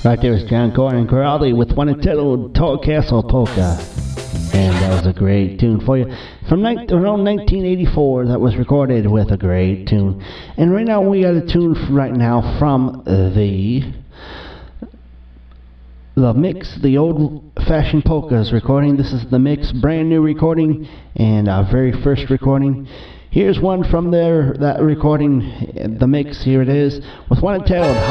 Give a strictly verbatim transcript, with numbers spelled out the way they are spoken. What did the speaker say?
Right there was John Gordon Corrali with one entitled Tall Castle Polka. And that was a great tune for you. From ni- around nineteen eighty-four, that was recorded with a great tune. And right now we got a tune right now from the the Mix, the old-fashioned polkas recording. This is the Mix, brand new recording, and our very first recording. Here's one from their that recording, the Mix. Here it is with one entitled